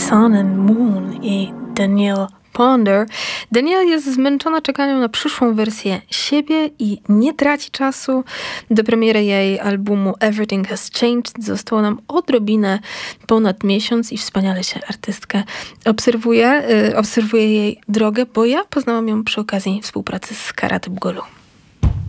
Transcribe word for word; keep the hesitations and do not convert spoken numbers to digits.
Sun and Moon i Danielle Ponder. Danielle jest zmęczona czekaniem na przyszłą wersję siebie i nie traci czasu. Do premiery jej albumu Everything Has Changed zostało nam odrobinę ponad miesiąc i wspaniale się artystkę obserwuje, yy, obserwuje jej drogę, bo ja poznałam ją przy okazji współpracy z Karat Bgolu.